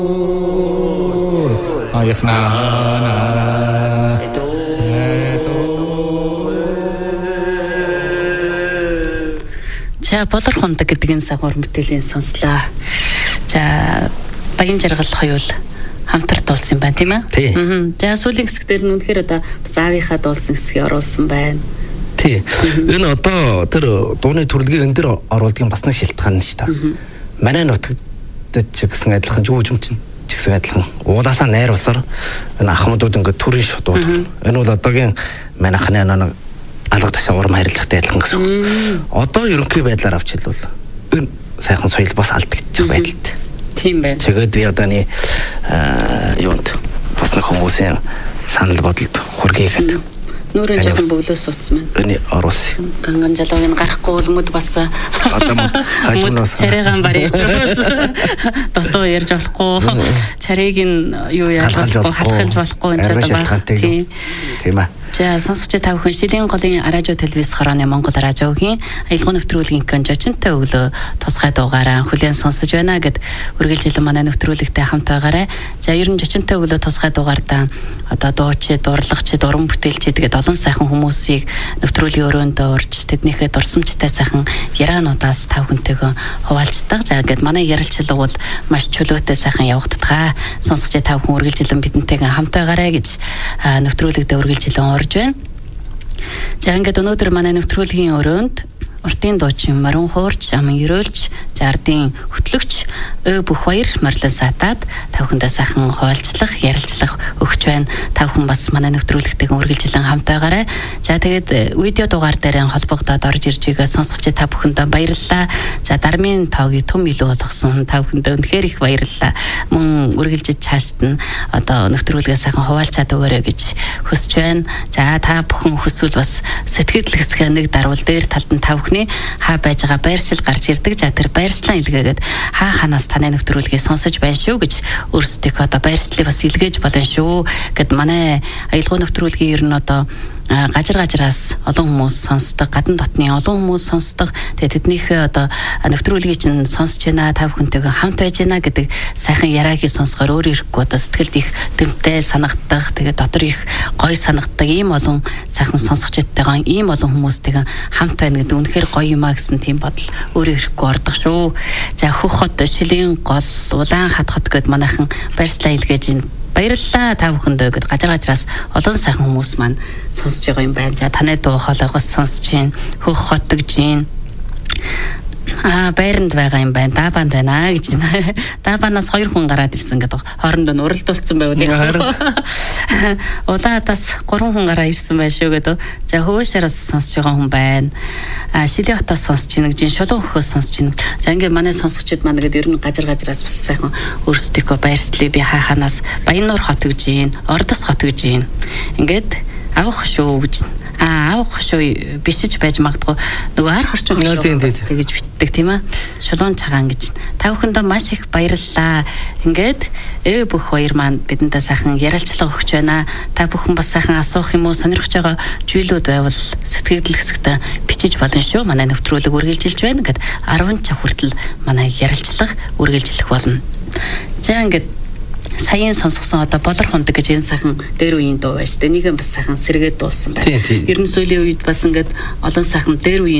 За болор хундаг гэдэг энэ сагвар мэдээллийн сонслоо. За багийн жаргал хоёул хамтарт болсон юм байна тийм ээ. За сүүлийн хэсгээр нь үнэхээр одоо бас аавынхаа дуулсан хэсгийг оруулсан байна. Тий. Энэ одоо тэр дууны төрөлгийг энэ дэр оруулдаг бас нэг шилтгаан нь шүү дээ. Манай нутагт ч гэсэн адилхан жүжимчин ч гэсэн адилхан уулаасаа найруулсаар энэ ахмадууд ингээд төрийн шодууд. Энэ бол одоогийн манайхны нэг алга ташаа урам харилцагтай адилхан гэсэн. Одоо ерөнхий байдлаар авч хэлбэл энэ сайхан соёл бас алдагдчих байдалтай. Тийм байна. Тэгээд би одооний юунд бас нэг хүмүүсийн санал бодолд хүргээгээд нүүрэн жоохон бөглөөс утсан байна. Энэ орус. Ганган жалууг нь гарахгүй бол мөд бас одоо хажуунаас царайгаан барьж дотоо ярьж болохгүй. Царайг нь юу яаж болохгүй, халахлж болохгүй энэ ч одоо баг. Тийм ээ. За сонсогч та бүхэн Шилийн голын радио телевиз хорооны Монгол радиогийн аялал нэвтрүүлгийн конжочинтэй өглөө тусгай дуугаараа хүлээн сонсож байна гэд үргэлжилэн манай нэвтрүүлэгтэй хамт байгаарай. За ер нь жочинтэй өглөө тусгай дуугаартаа одоо дуучид, дурлагчид, уран бүтээлчид гэдэг олон сайхан хүмүүсийг нэвтрүүлгийн өрөөндөө урьж тэднийхээ дурсамжтай сайхан яриануудаас та бүхэнтэйгээ хуваалцдаг. За гэд манай ярилцлага бол маш чөлөөтэй сайхан явагддаг. Сонсогч та бүхэн үргэлжилэн бидэнтэйгээ хамт байгаарай гэж нэвтрүүлэгтээ үргэлжилэн орж байна. За ингээд өнөөдөр манай нэвтрүүлгийн өрөөнд уртын дуучин Марун Хуурч, аман ерөөлч, зардын хөтлөгч бүх баяр морилон сатаад та бүхэндээ сайхан хуваалцлах, ярилцлах өгч байна. Та бүхэн бас манай нэвтрүүлэгтэйгээ үргэлжилэн хамт байгаарай. За тэгээд видео дугаар дээр холбогдоод орж ирж байгаа сонсогч та бүхэндээ баярлалаа. За дармын тоогийг түм илүү болгосон та бүхэндээ үнэхээр их баярлалаа. Мөн үргэлжиж цаашд нь одоо нэвтрүүлгээ сайхан хуваалцаад өгөөрэй гэж хүсэж байна. За та бүхэн хүсвэл бас сэтгэл хэсгээ нэг дарвал дээр талд нь та бүхний хаа байж байгаа байршил гарч ирдэг. За тэр байршлаа илгээгээд хаа ханаас таны нэвтрүүлгийг сонсож байна шүү гэж өөрсдөө одоо байршлыг бас илгээж болно шүү гэд манай аялал нэвтрүүлгийн ер нь одоо гажир-гажраас олон хүмүүс сонсдог, гадна дотны олон хүмүүс сонсдог. Тэгээд тэднийхээ одоо нэвтрүүлгийг чинь сонсож байна, та бүхэнтэйгээ хамт байж байна гэдэг сайхан яриагийн сонсохоор өөр ирэхгүй одоо сэтгэлд их дэмтэй санагдах, тэгээд дотор их гоё санагддаг ийм олон сайхан сонсогчдтойгоо ийм олон хүмүүстэйгээ хамт байна гэдэг үнэхээр гоё юм а гэсэн тийм бодол өөр ирэхгүй ордог шүү. За хөх хот Шилийн гол улаан хат хот гэд манайхан байршлаа илгээж баярлалаа та бүхэндээ гэд гажир-гажраас олон сайхан хүмүүс маань сонсож байгаа юм байна. За танай дуу хоолойгоос сонсож гин хөх хотг гин байранд байгаа юм байна. Даабанд байна гэж байна. Даабанаас 2 хүн гараад ирсэн гэдэг хоорондоо уралдуулсан байвал удаатаас 3 хүн гараа ирсэн байх шүү гэдэг. За хөвөөшөөс сонсож байгаа хүн байна. Шилийн хотоос сонсож гин гэж шулуун хөхөөс сонсож гин. За ингээ манай сонсогчид маань гэдэг ер нь гажир-гажраас бас сайхан өөрсдөө баярчлаа би хааханаас Баяннуур хот гэж гин, Ордос хот гэж гин. Ингээд авах шүү гэж авах шүү бишиж байж магадгүй нөгөө ар хорчин шүү тэгж битдэг тийм ээ шулуун цагаан гэж та бүхэндээ маш их баярлалаа. Ингээд бүх хоёр маань бидэнтэй сайхан ярилцлага өгч байна. Та бүхэн бас сайхан асуух юм уу сонирхож байгаа зүйлүүд байвал сэтгэл хэсэгтээ бичиж болно шүү. Манай нэвтрүүлэг үргэлжилж байна гэд 10 цаг хүртэл манай ярилцлага үргэлжлэх болно. За ингээд саяын сонсгосон одоо болор хундаг гэж энэ сайхан дээр үеийн дуу байж тээ. Нэг нь бас сайхан сэргээд дуулсан байна. Ер нь сүүлийн үед бас ингээд олон сайхан дээр үеийн